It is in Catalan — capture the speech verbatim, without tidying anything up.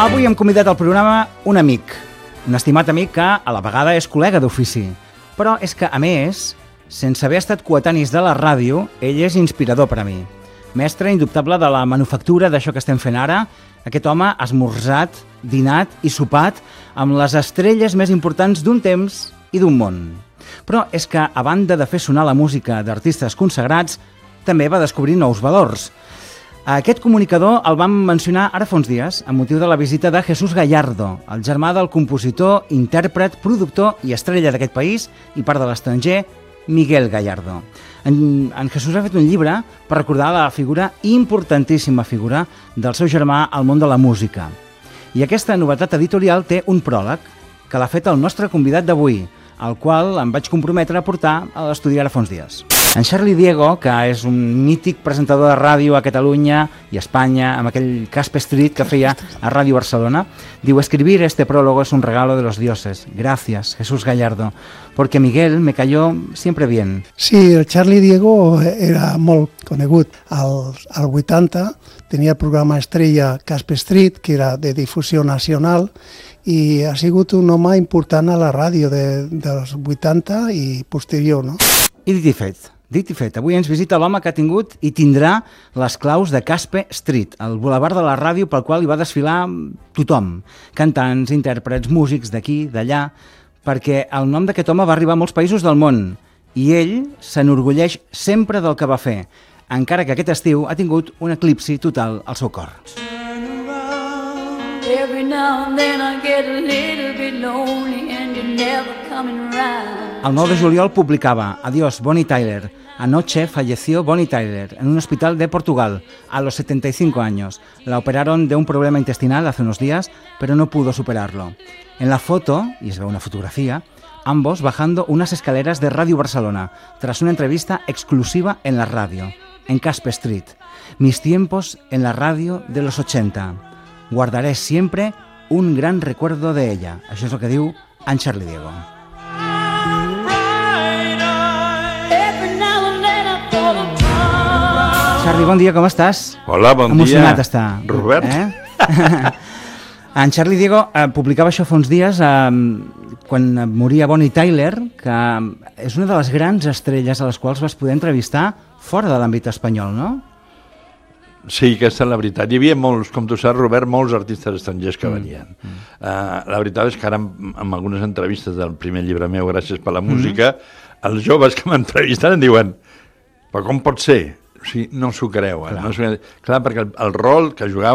Avui hem convidat al programa un amic, un estimat amic que a la vegada és col·lega d'ofici. Però és que, a més, sense haver estat coetanis de la ràdio, ell és inspirador per a mi. Mestre indubtable de la manufactura d'això que estem fent ara, aquest home ha esmorzat, dinat i sopat amb les estrelles més importants d'un temps i d'un món. Però és que, a banda de fer sonar la música d'artistes consagrats, també va descobrir nous valors. Aquest comunicador el vam mencionar ara fa uns dies amb motiu de la visita de Jesús Gallardo, el germà del compositor, intèrpret, productor i estrella d'aquest país i part de l'estranger, Miguel Gallardo. En, en Jesús ha fet un llibre per recordar la figura, importantíssima figura, del seu germà al món de la música. I aquesta novetat editorial té un pròleg que l'ha fet el nostre convidat d'avui, al qual em vaig comprometre a portar a l'estudi ara fa uns dies. En Charlie Diego, que és un mític presentador de ràdio a Catalunya i a Espanya, amb aquell Caspe Street que feia a Ràdio Barcelona, diu: escribir este prólogo es un regalo de los dioses. Gracias, Jesús Gallardo, porque Miguel me cayó siempre bien. Sí, el Charlie Diego era molt conegut. Al, al vuitanta tenia el programa estrella Caspe Street, que era de difusió nacional, i ha sigut un home important a la ràdio de, dels vuitanta i posterior, no? I dit i fet, dit i fet, avui ens visita l'home que ha tingut i tindrà les claus de Caspe Street, el bulevard de la ràdio pel qual hi va desfilar tothom, cantants, intèrprets, músics d'aquí, d'allà, perquè el nom d'aquest home va arribar a molts països del món i ell s'enorgulleix sempre del que va fer, encara que aquest estiu ha tingut un eclipsi total al seu cor. Every now and then I get a little bit lonely and you're never coming around. El nou de juliol publicaba: Adiós, Bonnie Tyler. Anoche falleció Bonnie Tyler en un hospital de Portugal a los setenta y cinco años. La operaron de un problema intestinal hace unos días, pero no pudo superarlo. En la foto, y se ve una fotografía, ambos bajando unas escaleras de Radio Barcelona, tras una entrevista exclusiva en la radio, en Caspe Street. Mis tiempos en la radio de los ochenta. Guardaré siempre un gran recuerdo de ella. Això és el que diu en Charlie Diego. Charlie, bon dia, com estàs? Hola, bon Emocionat dia. està. Robert. Eh? En Charlie Diego eh, publicava això fa uns dies eh, quan moria Bonnie Tyler, que és una de les grans estrelles a les quals vas poder entrevistar fora de l'àmbit espanyol, no? Sí, aquesta és la veritat. Hi havia molts, com tu saps, Robert, molts artistes estrangers que venien. Mm. Uh, la veritat és que ara, amb, amb algunes entrevistes del primer llibre meu, Gràcies per la música, mm. els joves que m'entrevisten em diuen: però com pot ser? O sigui, no s'ho creuen. Clar. No s'ho... Clar, perquè el, el rol que jugava